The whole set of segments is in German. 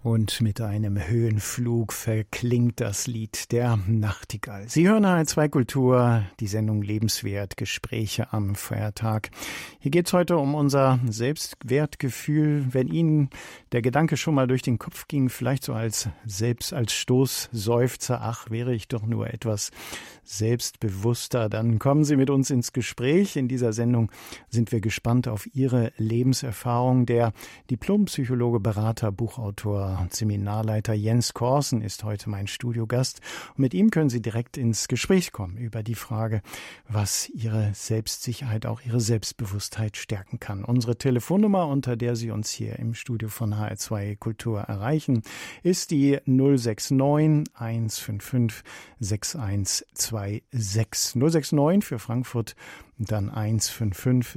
Und mit einem Höhenflug verklingt das Lied der Nachtigall. Sie hören HR2 Kultur, die Sendung Lebenswert, Gespräche am Feiertag. Hier geht's heute um unser Selbstwertgefühl. Wenn Ihnen der Gedanke schon mal durch den Kopf ging, vielleicht so als Stoßseufzer, ach, wäre ich doch nur etwas selbstbewusster, dann kommen Sie mit uns ins Gespräch. In dieser Sendung sind wir gespannt auf Ihre Lebenserfahrung. Der Diplompsychologe, Berater, Buchautor und Seminarleiter Jens Korsen ist heute mein Studiogast. Und mit ihm können Sie direkt ins Gespräch kommen über die Frage, was Ihre Selbstsicherheit, auch Ihre Selbstbewusstheit stärken kann. Unsere Telefonnummer, unter der Sie uns hier im Studio von HR2 Kultur erreichen, ist die 069 155 6126. 069 für Frankfurt und dann 155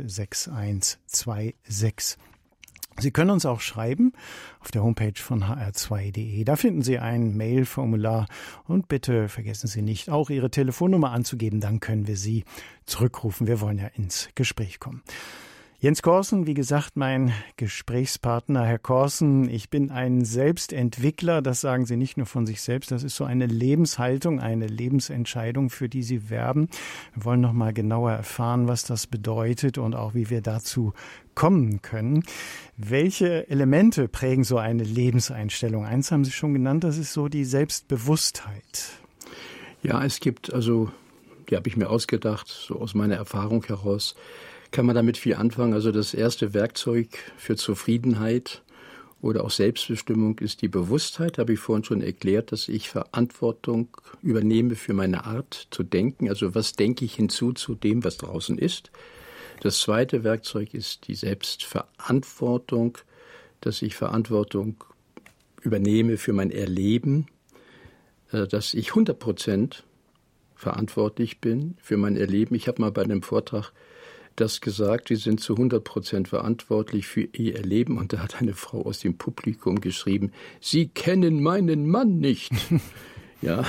6126. Sie können uns auch schreiben auf der Homepage von hr2.de. Da finden Sie ein Mailformular und bitte vergessen Sie nicht, auch Ihre Telefonnummer anzugeben, dann können wir Sie zurückrufen. Wir wollen ja ins Gespräch kommen. Jens Korsen, wie gesagt, mein Gesprächspartner. Herr Korsen, ich bin ein Selbstentwickler, das sagen Sie nicht nur von sich selbst, das ist so eine Lebenshaltung, eine Lebensentscheidung, für die Sie werben. Wir wollen noch mal genauer erfahren, was das bedeutet und auch, wie wir dazu kommen können. Welche Elemente prägen so eine Lebenseinstellung? Eins haben Sie schon genannt, das ist so die Selbstbewusstheit. Ja, es gibt die habe ich mir ausgedacht, so aus meiner Erfahrung heraus, kann man damit viel anfangen. Also das erste Werkzeug für Zufriedenheit oder auch Selbstbestimmung ist die Bewusstheit. Habe ich vorhin schon erklärt, dass ich Verantwortung übernehme für meine Art zu denken. Also was denke ich hinzu zu dem, was draußen ist. Das zweite Werkzeug ist die Selbstverantwortung, dass ich Verantwortung übernehme für mein Erleben, dass ich 100% verantwortlich bin für mein Erleben. Ich habe mal bei einem Vortrag das gesagt, sie sind zu 100% verantwortlich für ihr Erleben. Und da hat eine Frau aus dem Publikum geschrieben, Sie kennen meinen Mann nicht. Ja,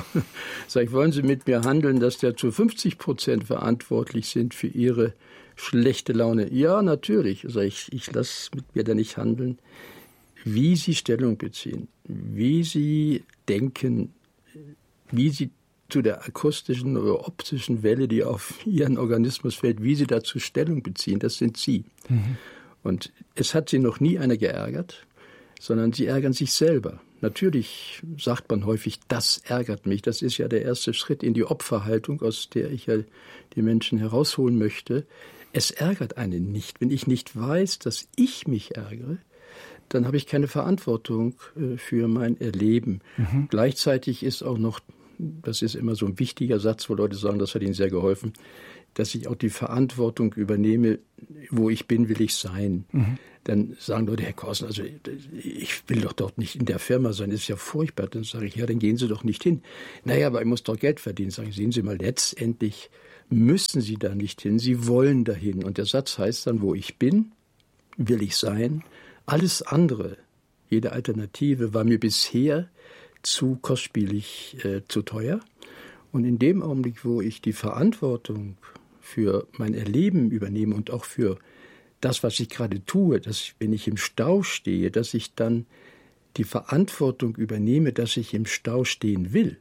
sag ich, wollen Sie mit mir handeln, dass der zu 50% verantwortlich sind für Ihre schlechte Laune? Ja, natürlich. Sag ich lasse mit mir da nicht handeln. Wie Sie Stellung beziehen, wie Sie denken, wie Sie zu der akustischen oder optischen Welle, die auf Ihren Organismus fällt, wie Sie dazu Stellung beziehen, das sind Sie. Mhm. Und es hat Sie noch nie einer geärgert, sondern Sie ärgern sich selber. Natürlich sagt man häufig, das ärgert mich. Das ist ja der erste Schritt in die Opferhaltung, aus der ich ja die Menschen herausholen möchte. Es ärgert einen nicht. Wenn ich nicht weiß, dass ich mich ärgere, dann habe ich keine Verantwortung für mein Erleben. Mhm. Gleichzeitig ist auch noch, das ist immer so ein wichtiger Satz, wo Leute sagen, das hat ihnen sehr geholfen, dass ich auch die Verantwortung übernehme, wo ich bin, will ich sein. Mhm. Dann sagen Leute, Herr Korsen, also ich will doch dort nicht in der Firma sein, das ist ja furchtbar. Dann sage ich, ja, dann gehen Sie doch nicht hin. Naja, aber ich muss doch Geld verdienen. Sage ich, sehen Sie mal, letztendlich müssen Sie da nicht hin, Sie wollen dahin. Und der Satz heißt dann, wo ich bin, will ich sein. Alles andere, jede Alternative war mir bisher zu kostspielig, zu teuer. Und in dem Augenblick, wo ich die Verantwortung für mein Erleben übernehme und auch für das, was ich gerade tue, dass wenn ich im Stau stehe, dass ich dann die Verantwortung übernehme, dass ich im Stau stehen will.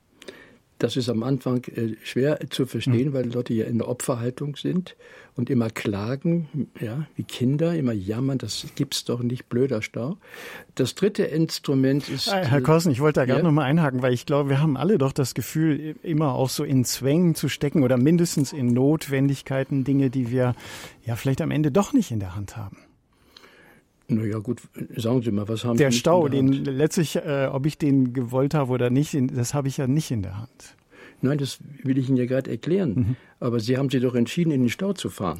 Das ist am Anfang schwer zu verstehen, weil die Leute ja in der Opferhaltung sind und immer klagen, ja, wie Kinder, immer jammern, das gibt's doch nicht, blöder Stau. Das dritte Instrument ist... Herr Korsen, ich wollte da gerade noch mal einhaken, weil ich glaube, wir haben alle doch das Gefühl, immer auch so in Zwängen zu stecken oder mindestens in Notwendigkeiten, Dinge, die wir ja vielleicht am Ende doch nicht in der Hand haben. Na ja, gut, sagen Sie mal, was haben Sie Der Stau, den letztlich, ob ich den gewollt habe oder nicht, das habe ich ja nicht in der Hand. Nein, das will ich Ihnen ja gerade erklären. Mhm. Aber Sie haben sich doch entschieden, in den Stau zu fahren.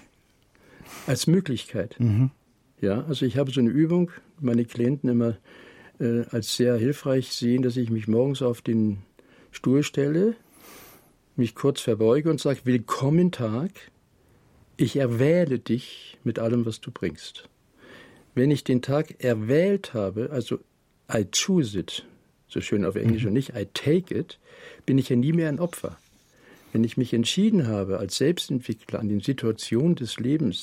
Als Möglichkeit. Mhm. Ja, also ich habe so eine Übung, meine Klienten immer als sehr hilfreich sehen, dass ich mich morgens auf den Stuhl stelle, mich kurz verbeuge und sage, willkommen Tag, ich erwähle dich mit allem, was du bringst. Wenn ich den Tag erwählt habe, also I choose it, so schön auf Englisch und nicht I take it, bin ich ja nie mehr ein Opfer. Wenn ich mich entschieden habe, als Selbstentwickler an den Situationen des Lebens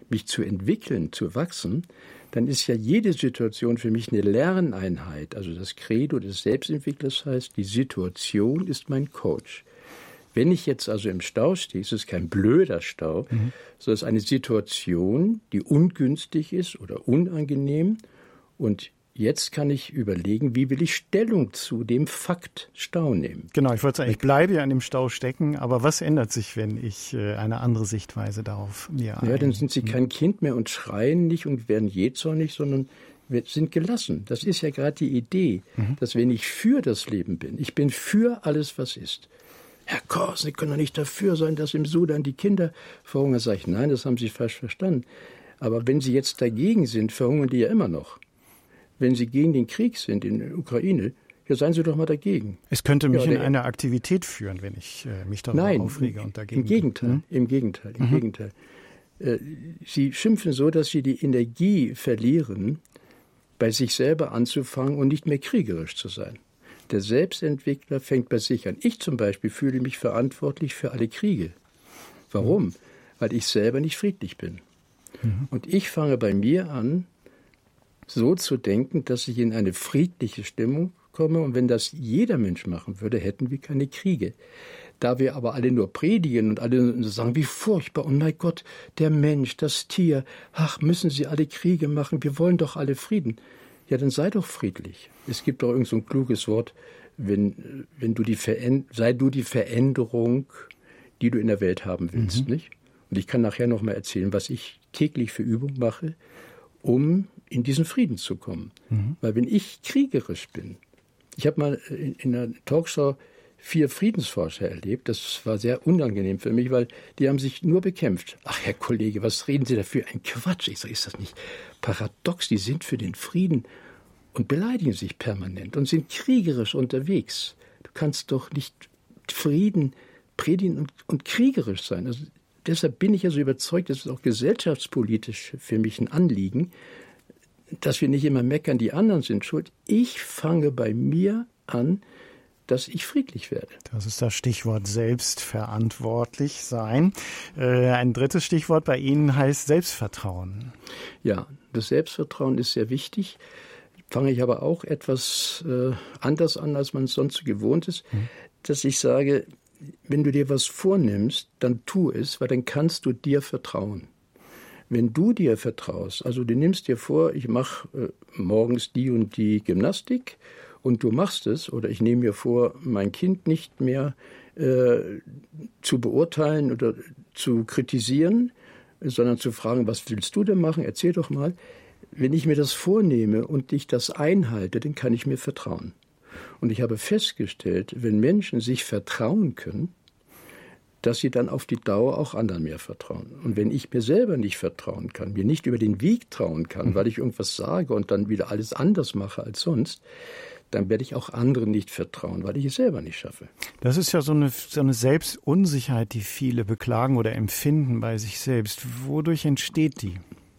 mich zu entwickeln, zu wachsen, dann ist ja jede Situation für mich eine Lerneinheit. Also das Credo des Selbstentwicklers heißt, die Situation ist mein Coach. Wenn ich jetzt also im Stau stehe, ist es kein blöder Stau, sondern es ist eine Situation, die ungünstig ist oder unangenehm. Und jetzt kann ich überlegen, wie will ich Stellung zu dem Fakt Stau nehmen. Genau, ich wollte sagen, ich bleibe ja an dem Stau stecken, aber was ändert sich, wenn ich eine andere Sichtweise darauf mir Ja, dann sind Sie kein Kind mehr und schreien nicht und werden jähzornig, sondern wir sind gelassen. Das ist ja gerade die Idee, dass wenn ich für das Leben bin, ich bin für alles, was ist. Herr Kors, Sie können doch nicht dafür sein, dass im Sudan die Kinder verhungern. Sag ich, nein, das haben Sie falsch verstanden. Aber wenn Sie jetzt dagegen sind, verhungern die ja immer noch. Wenn Sie gegen den Krieg sind in der Ukraine, ja, seien Sie doch mal dagegen. Es könnte mich in eine Aktivität führen, wenn ich mich darüber aufrege und dagegen. Im Gegenteil. Sie schimpfen so, dass Sie die Energie verlieren, bei sich selber anzufangen und nicht mehr kriegerisch zu sein. Der Selbstentwickler fängt bei sich an. Ich zum Beispiel fühle mich verantwortlich für alle Kriege. Warum? Weil ich selber nicht friedlich bin. Und ich fange bei mir an, so zu denken, dass ich in eine friedliche Stimmung komme. Und wenn das jeder Mensch machen würde, hätten wir keine Kriege. Da wir aber alle nur predigen und alle sagen, wie furchtbar, und mein Gott, der Mensch, das Tier, ach, müssen sie alle Kriege machen, wir wollen doch alle Frieden. Ja, dann sei doch friedlich. Es gibt doch irgend so ein kluges Wort, sei du die Veränderung, die du in der Welt haben willst, nicht? Und ich kann nachher noch mal erzählen, was ich täglich für Übung mache, um in diesen Frieden zu kommen. Weil wenn ich kriegerisch bin, ich habe mal in einer Talkshow 4 Friedensforscher erlebt, das war sehr unangenehm für mich, weil die haben sich nur bekämpft. Ach, Herr Kollege, was reden Sie da für ein Quatsch? Ich sage, ist das nicht paradox? Die sind für den Frieden und beleidigen sich permanent und sind kriegerisch unterwegs. Du kannst doch nicht Frieden predigen und kriegerisch sein. Also deshalb bin ich ja so überzeugt, das ist auch gesellschaftspolitisch für mich ein Anliegen, dass wir nicht immer meckern, die anderen sind schuld. Ich fange bei mir an, dass ich friedlich werde. Das ist das Stichwort selbstverantwortlich sein. Ein drittes Stichwort bei Ihnen heißt Selbstvertrauen. Ja, das Selbstvertrauen ist sehr wichtig. Fange ich aber auch etwas anders an, als man es sonst gewohnt ist, dass ich sage, wenn du dir was vornimmst, dann tu es, weil dann kannst du dir vertrauen. Wenn du dir vertraust, also du nimmst dir vor, ich mache morgens die und die Gymnastik und du machst es, oder ich nehme mir vor, mein Kind nicht mehr zu beurteilen oder zu kritisieren, sondern zu fragen, was willst du denn machen, erzähl doch mal. Wenn ich mir das vornehme und ich das einhalte, dann kann ich mir vertrauen. Und ich habe festgestellt, wenn Menschen sich vertrauen können, dass sie dann auf die Dauer auch anderen mehr vertrauen. Und wenn ich mir selber nicht vertrauen kann, mir nicht über den Weg trauen kann, weil ich irgendwas sage und dann wieder alles anders mache als sonst, dann werde ich auch anderen nicht vertrauen, weil ich es selber nicht schaffe. Das ist ja so eine Selbstunsicherheit, die viele beklagen oder empfinden bei sich selbst. Wodurch entsteht die?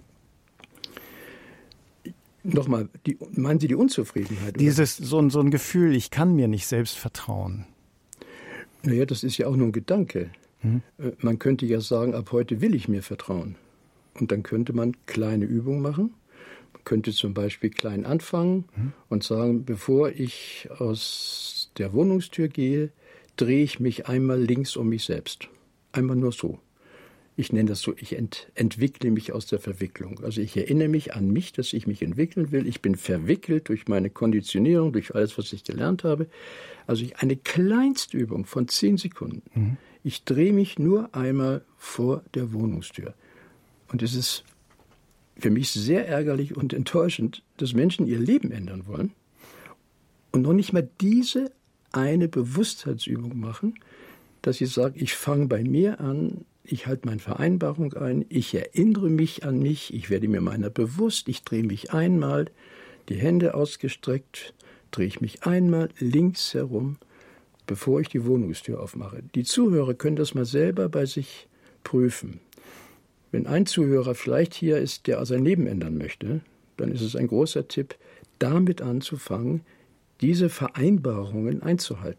Nochmal, meinen Sie die Unzufriedenheit? So ein Gefühl, ich kann mir nicht selbst vertrauen. Naja, das ist ja auch nur ein Gedanke. Man könnte ja sagen, ab heute will ich mir vertrauen. Und dann könnte man kleine Übungen machen. Man könnte zum Beispiel klein anfangen und sagen, bevor ich aus der Wohnungstür gehe, drehe ich mich einmal links um mich selbst. Einmal nur so. Ich nenne das so, ich entwickle mich aus der Verwicklung. Also ich erinnere mich an mich, dass ich mich entwickeln will. Ich bin verwickelt durch meine Konditionierung, durch alles, was ich gelernt habe. Also eine Kleinstübung von 10 Sekunden. Ich drehe mich nur einmal vor der Wohnungstür. Und es ist für mich sehr ärgerlich und enttäuschend, dass Menschen ihr Leben ändern wollen und noch nicht mal diese eine Bewusstheitsübung machen, dass sie sagen, ich fange bei mir an, ich halte meine Vereinbarung ein, ich erinnere mich an mich, ich werde mir meiner bewusst, ich drehe mich einmal, die Hände ausgestreckt, drehe ich mich einmal links herum, bevor ich die Wohnungstür aufmache. Die Zuhörer können das mal selber bei sich prüfen. Wenn ein Zuhörer vielleicht hier ist, der sein Leben ändern möchte, dann ist es ein großer Tipp, damit anzufangen, diese Vereinbarungen einzuhalten.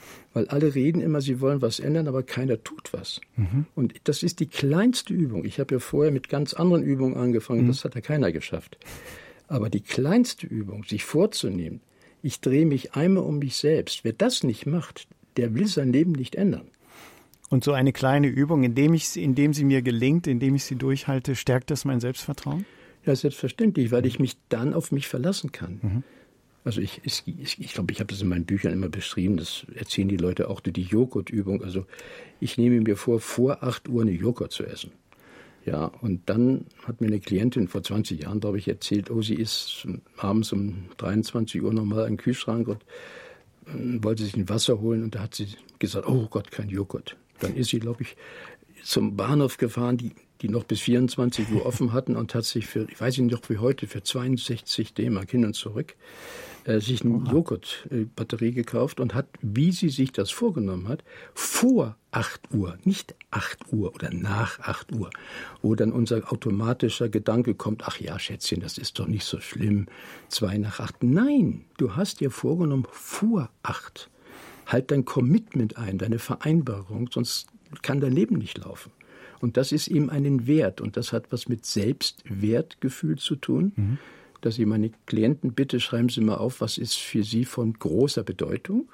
Weil alle reden immer, sie wollen was ändern, aber keiner tut was. Und das ist die kleinste Übung. Ich habe ja vorher mit ganz anderen Übungen angefangen, das hat ja keiner geschafft. Aber die kleinste Übung, sich vorzunehmen, ich drehe mich einmal um mich selbst. Wer das nicht macht, der will sein Leben nicht ändern. Und so eine kleine Übung, indem sie mir gelingt, indem ich sie durchhalte, stärkt das mein Selbstvertrauen? Ja, selbstverständlich, weil ich mich dann auf mich verlassen kann. Also ich glaube, ich habe das in meinen Büchern immer beschrieben, das erzählen die Leute auch, die Joghurtübung. Also ich nehme mir vor 8 Uhr eine Joghurt zu essen. Ja, und dann hat mir eine Klientin vor 20 Jahren, glaube ich, erzählt, sie ist abends um 23 Uhr nochmal in den Kühlschrank und wollte sich ein Wasser holen. Und da hat sie gesagt, oh Gott, kein Joghurt. Dann ist sie, glaube ich, zum Bahnhof gefahren, die noch bis 24 Uhr offen hatten und hat sich für, ich weiß nicht noch wie heute, für 62 D-Mark hin und zurück sich eine Joghurtbatterie gekauft und hat, wie sie sich das vorgenommen hat, vor 8 Uhr, nicht 8 Uhr oder nach 8 Uhr, wo dann unser automatischer Gedanke kommt, ach ja, Schätzchen, das ist doch nicht so schlimm, 2 nach 8. Nein, du hast dir vorgenommen vor 8. Halt dein Commitment ein, deine Vereinbarung, sonst kann dein Leben nicht laufen. Und das ist eben einen Wert und das hat was mit Selbstwertgefühl zu tun. Dass ich meine Klienten bitte, schreiben Sie mal auf, was ist für Sie von großer Bedeutung?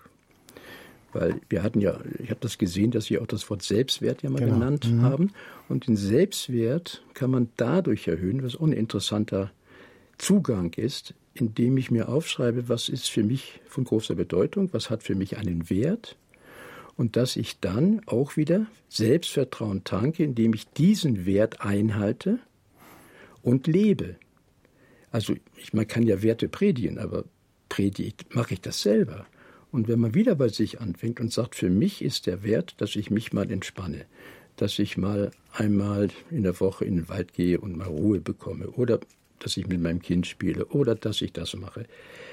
Weil wir hatten ja, ich habe das gesehen, dass Sie auch das Wort Selbstwert ja mal genannt haben. Und den Selbstwert kann man dadurch erhöhen, was auch ein interessanter Zugang ist, indem ich mir aufschreibe, was ist für mich von großer Bedeutung, was hat für mich einen Wert. Und dass ich dann auch wieder Selbstvertrauen tanke, indem ich diesen Wert einhalte und lebe. Also man kann ja Werte predigen, aber predigt mache ich das selber. Und wenn man wieder bei sich anfängt und sagt, für mich ist der Wert, dass ich mich mal entspanne, dass ich mal einmal in der Woche in den Wald gehe und mal Ruhe bekomme oder dass ich mit meinem Kind spiele oder dass ich das mache.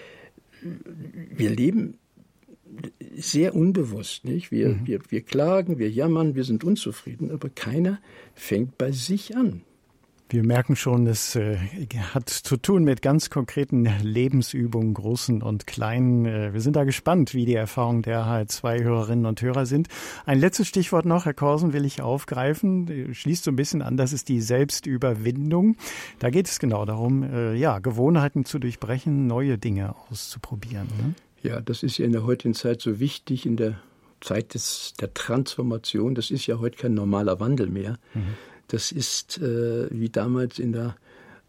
Wir leben sehr unbewusst, nicht? Wir klagen, wir jammern, wir sind unzufrieden, aber keiner fängt bei sich an. Wir merken schon, es hat zu tun mit ganz konkreten Lebensübungen, großen und kleinen. Wir sind da gespannt, wie die Erfahrungen der HR2-Hörerinnen und Hörer sind. Ein letztes Stichwort noch, Herr Korsen, will ich aufgreifen. Schließt so ein bisschen an, das ist die Selbstüberwindung. Da geht es genau darum, Gewohnheiten zu durchbrechen, neue Dinge auszuprobieren. Ne? Ja, das ist ja in der heutigen Zeit so wichtig, in der Zeit der Transformation. Das ist ja heute kein normaler Wandel mehr. Das ist wie damals in der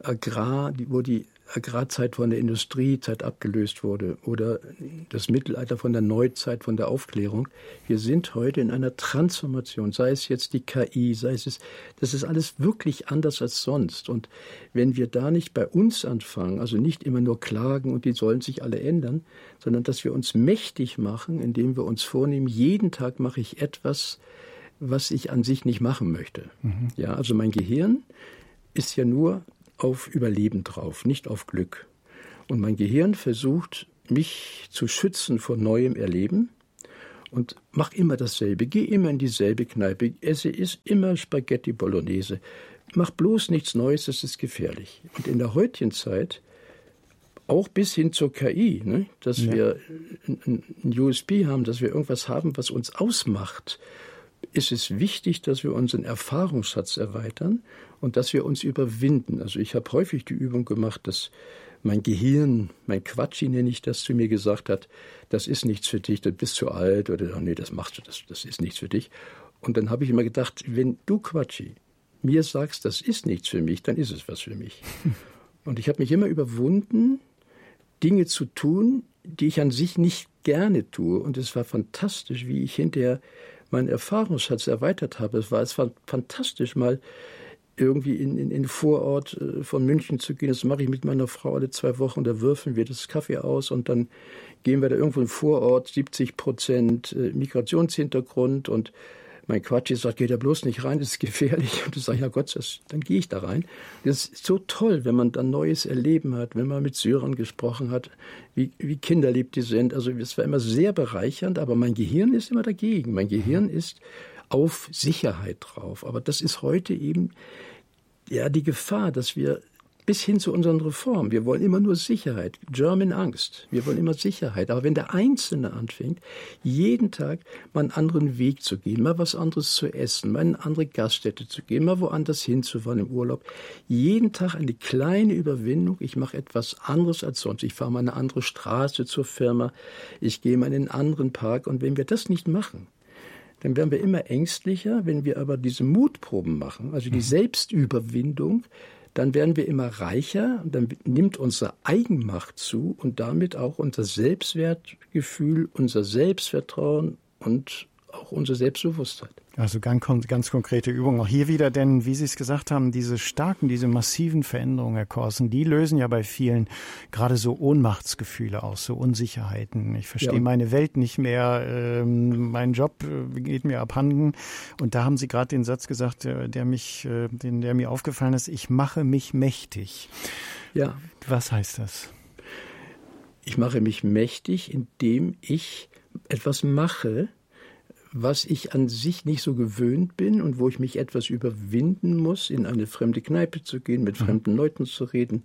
wo die Agrarzeit von der Industriezeit abgelöst wurde oder das Mittelalter von der Neuzeit, von der Aufklärung. Wir sind heute in einer Transformation, sei es jetzt die KI, das ist alles wirklich anders als sonst. Und wenn wir da nicht bei uns anfangen, also nicht immer nur klagen und die sollen sich alle ändern, sondern dass wir uns mächtig machen, indem wir uns vornehmen, jeden Tag mache ich etwas, was ich an sich nicht machen möchte. Ja, also mein Gehirn ist ja nur auf Überleben drauf, nicht auf Glück. Und mein Gehirn versucht, mich zu schützen vor neuem Erleben und mach immer dasselbe, geh immer in dieselbe Kneipe, esse immer Spaghetti Bolognese, mach bloß nichts Neues, das ist gefährlich. Und in der heutigen Zeit, auch bis hin zur KI, ne, dass wir ein USP haben, dass wir irgendwas haben, was uns ausmacht, ist es wichtig, dass wir unseren Erfahrungsschatz erweitern und dass wir uns überwinden. Also ich habe häufig die Übung gemacht, dass mein Gehirn, mein Quatschi nenne ich das, zu mir gesagt hat, das ist nichts für dich, du bist zu alt oder nee, das machst du, das ist nichts für dich. Und dann habe ich immer gedacht, wenn du Quatschi mir sagst, das ist nichts für mich, dann ist es was für mich. Und ich habe mich immer überwunden, Dinge zu tun, die ich an sich nicht gerne tue. Und es war fantastisch, wie ich hinterher meinen Erfahrungsschatz erweitert habe. Es war fantastisch, mal irgendwie in den Vorort von München zu gehen. Das mache ich mit meiner Frau alle 2 Wochen. Da würfeln wir das Kaffee aus und dann gehen wir da irgendwo im Vorort, 70% Migrationshintergrund. Und mein Quatschi sagt, geh da bloß nicht rein, das ist gefährlich. Und ich sage, ja Gott, dann gehe ich da rein. Das ist so toll, wenn man dann Neues erleben hat, wenn man mit Syrern gesprochen hat, wie kinderlieb die sind. Also es war immer sehr bereichernd, aber mein Gehirn ist immer dagegen. Mein Gehirn ist auf Sicherheit drauf. Aber das ist heute eben die Gefahr, dass wir bis hin zu unseren Reformen. Wir wollen immer nur Sicherheit, German Angst. Wir wollen immer Sicherheit. Aber wenn der Einzelne anfängt, jeden Tag mal einen anderen Weg zu gehen, mal was anderes zu essen, mal in eine andere Gaststätte zu gehen, mal woanders hinzufahren im Urlaub, jeden Tag eine kleine Überwindung, ich mache etwas anderes als sonst. Ich fahre mal eine andere Straße zur Firma, ich gehe mal in einen anderen Park. Und wenn wir das nicht machen, dann werden wir immer ängstlicher. Wenn wir aber diese Mutproben machen, also die Selbstüberwindung, dann werden wir immer reicher und dann nimmt unsere Eigenmacht zu und damit auch unser Selbstwertgefühl, unser Selbstvertrauen und auch unsere Selbstbewusstheit. Also ganz konkrete Übungen. Auch hier wieder, denn wie Sie es gesagt haben, diese massiven Veränderungen, Herr Corson, die lösen ja bei vielen gerade so Ohnmachtsgefühle aus, so Unsicherheiten. Ich verstehe meine Welt nicht mehr, mein Job geht mir abhanden. Und da haben Sie gerade den Satz gesagt, der mir aufgefallen ist, ich mache mich mächtig. Ja. Was heißt das? Ich mache mich mächtig, indem ich etwas mache, was ich an sich nicht so gewöhnt bin und wo ich mich etwas überwinden muss, in eine fremde Kneipe zu gehen, mit fremden Leuten zu reden,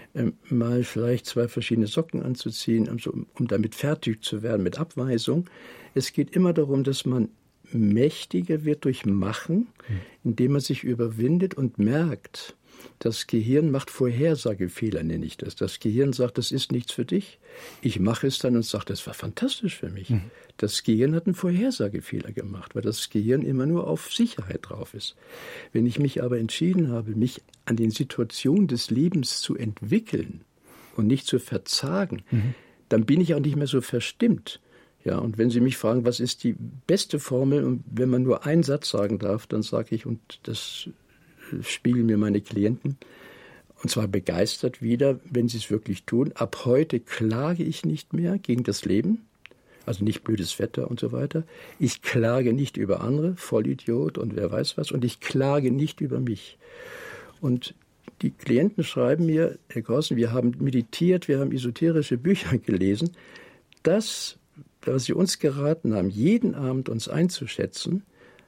mal vielleicht 2 verschiedene Socken anzuziehen, um damit fertig zu werden mit Abweisung. Es geht immer darum, dass man mächtiger wird durch Machen, indem man sich überwindet und merkt, das Gehirn macht Vorhersagefehler, nenne ich das. Das Gehirn sagt, das ist nichts für dich. Ich mache es dann und sage, das war fantastisch für mich. Das Gehirn hat einen Vorhersagefehler gemacht, weil das Gehirn immer nur auf Sicherheit drauf ist. Wenn ich mich aber entschieden habe, mich an den Situationen des Lebens zu entwickeln und nicht zu verzagen, dann bin ich auch nicht mehr so verstimmt. Ja, und wenn Sie mich fragen, was ist die beste Formel, und wenn man nur einen Satz sagen darf, dann sage ich, und das spiegeln mir meine Klienten, und zwar begeistert wieder, wenn sie es wirklich tun. Ab heute klage ich nicht mehr gegen das Leben, also nicht blödes Wetter und so weiter. Ich klage nicht über andere, Vollidiot und wer weiß was, und ich klage nicht über mich. Und die Klienten schreiben mir, Herr Corson, wir haben meditiert, wir haben esoterische Bücher gelesen. Das, was Sie uns geraten haben, jeden Abend uns einzuschätzen,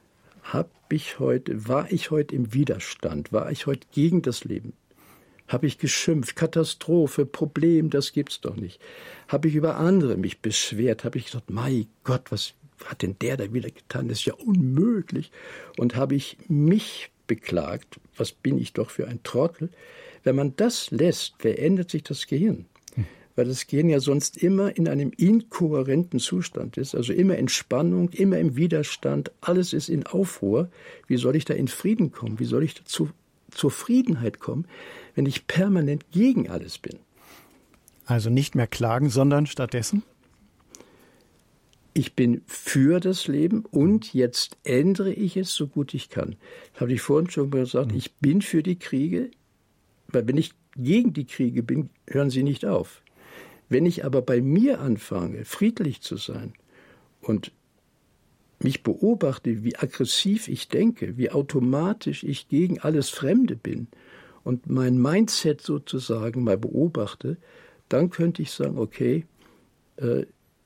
war ich heute im Widerstand, war ich heute gegen das Leben? Habe ich geschimpft, Katastrophe, Problem, das gibt's doch nicht. Habe ich über andere mich beschwert, habe ich gesagt, mein Gott, was hat denn der da wieder getan? Das ist ja unmöglich. Und habe ich mich beklagt, was bin ich doch für ein Trottel? Wenn man das lässt, verändert sich das Gehirn. Weil das Gehirn ja sonst immer in einem inkohärenten Zustand ist, also immer in Spannung, immer im Widerstand, alles ist in Aufruhr. Wie soll ich da in Frieden kommen? Wie soll ich zur Zufriedenheit kommen, wenn ich permanent gegen alles bin? Also nicht mehr klagen, sondern stattdessen? Ich bin für das Leben und jetzt ändere ich es, so gut ich kann. Das habe ich vorhin schon gesagt, ich bin für die Kriege, weil wenn ich gegen die Kriege bin, hören sie nicht auf. Wenn ich aber bei mir anfange, friedlich zu sein und mich beobachte, wie aggressiv ich denke, wie automatisch ich gegen alles Fremde bin und mein Mindset sozusagen mal beobachte, dann könnte ich sagen, okay,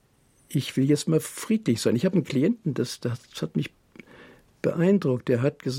ich will jetzt mal friedlich sein. Ich habe einen Klienten, das hat mich beeindruckt, der hat gesagt,